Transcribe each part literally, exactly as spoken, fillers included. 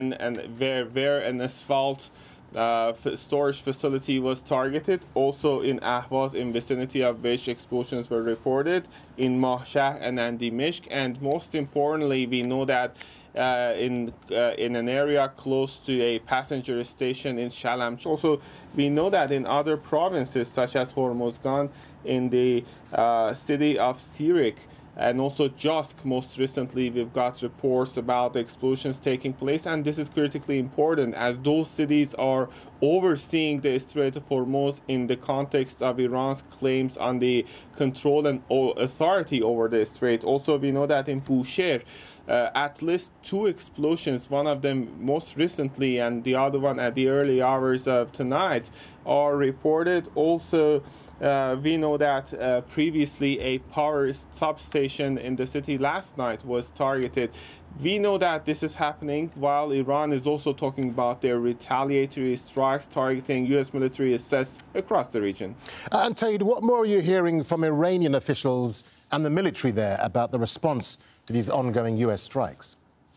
and, and where, where an asphalt uh, storage facility was targeted. Also in Ahvaz, in vicinity of which explosions were reported, in Mahshah and Andimishk. And most importantly, we know that uh, in, uh, in an area close to a passenger station in Shalam. Also, we know that in other provinces, such as Hormozgan, in the uh, city of Sirik, and also Josk, most recently, we've got reports about the explosions taking place. And this is critically important, as those cities are overseeing the Strait of Hormuz in the context of Iran's claims on the control and authority over the strait. Also, we know that in Bushehr, uh, at least two explosions, one of them most recently and the other one at the early hours of tonight, are reported. Also, Uh, we know that uh, previously a power substation in the city last night was targeted. We know that this is happening while Iran is also talking about their retaliatory strikes targeting U S military assets across the region. Uh, and Taid, what more are you hearing from Iranian officials and the military there about the response to these ongoing U S strikes?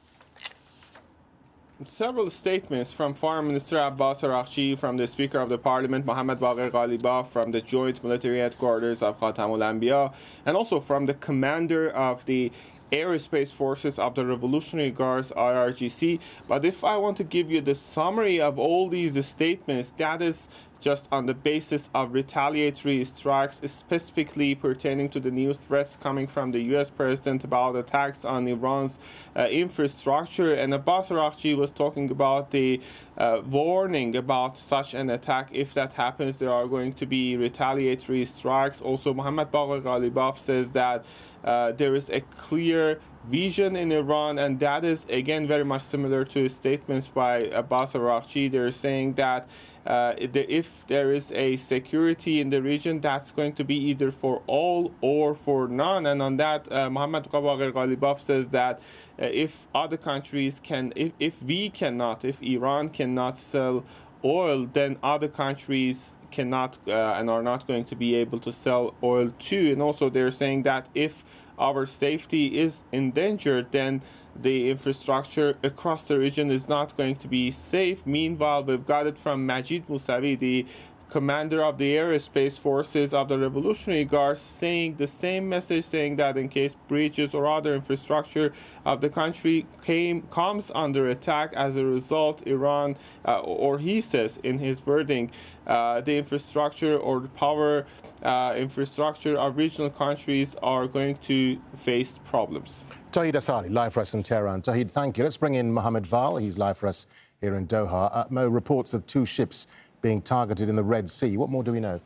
Several statements from Foreign Minister Abbas Araghchi, from the Speaker of the Parliament Mohammad Baqir Ghalibaf, from the Joint Military Headquarters of Khatamul Anbiya, and also from the Commander of the Aerospace Forces of the Revolutionary Guards, I R G C. But if I want to give you the summary of all these statements, that is just on the basis of retaliatory strikes, specifically pertaining to the new threats coming from the U S president about attacks on Iran's uh, infrastructure. And Abbas Araghchi was talking about the uh, warning about such an attack. If that happens, there are going to be retaliatory strikes. Also, Mohammad Baqir Ghalibaf says that uh, there is a clear vision in Iran, and that is again very much similar to statements by Abbas Araghchi. They're saying that uh, if there is a security in the region, that's going to be either for all or for none. And on that, uh, Mohammad Baqir Ghalibaf says that uh, if other countries can, if, if we cannot, if Iran cannot sell oil, then other countries cannot uh, and are not going to be able to sell oil too. And also they're saying that if our safety is endangered, then the infrastructure across the region is not going to be safe. Meanwhile, we've got it from Majid Musavi, the commander of the Aerospace Forces of the Revolutionary Guards, saying the same message, saying that in case bridges or other infrastructure of the country came comes under attack as a result, Iran, uh, or he says in his wording, uh, the infrastructure or the power uh, infrastructure of regional countries are going to face problems. Tauhid Asali, live for us in Tehran. Tauhid, thank you. Let's bring in Mohammed Val. He's live for us here in Doha. Uh, Mo, reports of two ships being targeted in the Red Sea. What more do we know?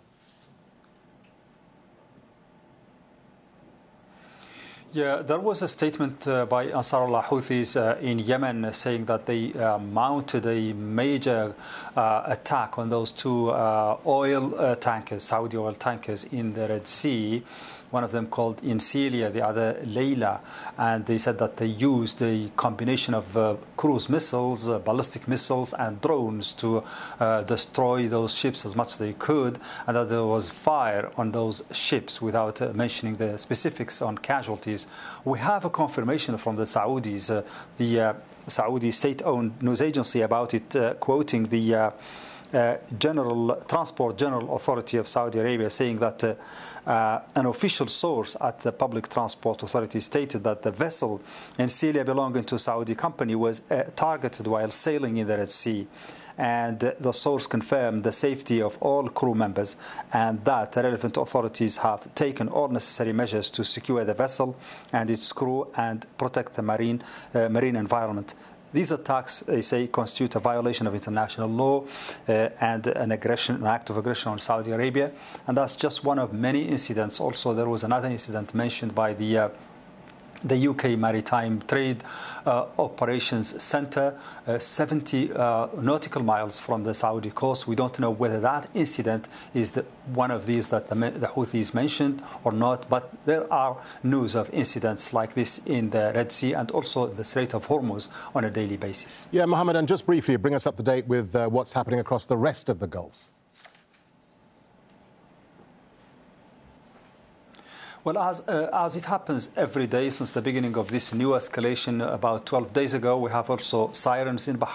Yeah, there was a statement uh, by Ansarullah Houthis uh, in Yemen saying that they uh, mounted a major uh, attack on those two uh, oil uh, tankers, Saudi oil tankers in the Red Sea. One of them called Insilia, the other Layla, and they said that they used a combination of uh, cruise missiles, uh, ballistic missiles, and drones to uh, destroy those ships as much as they could, and that there was fire on those ships without uh, mentioning the specifics on casualties. We have a confirmation from the Saudis, uh, the uh, Saudi state-owned news agency, about it, uh, quoting the uh, uh, General Transport General Authority of Saudi Arabia, saying that uh, Uh, an official source at the Public Transport Authority stated that the vessel Insilia belonging to a Saudi company was uh, targeted while sailing in the Red Sea. And uh, the source confirmed the safety of all crew members and that the relevant authorities have taken all necessary measures to secure the vessel and its crew and protect the marine, uh, marine environment. These attacks, they say, constitute a violation of international law uh, and an aggression, an act of aggression on Saudi Arabia. And that's just one of many incidents. Also, there was another incident mentioned by the uh, the U K Maritime Trade uh, Operations Center, uh, seventy uh, nautical miles from the Saudi coast. We don't know whether that incident is the, one of these that the, the Houthis mentioned or not, but there are news of incidents like this in the Red Sea and also the Strait of Hormuz on a daily basis. Yeah, Mohammed, and just briefly, bring us up to date with uh, what's happening across the rest of the Gulf. Well, as, uh, as it happens every day since the beginning of this new escalation about twelve days ago, we have also sirens in Bahrain.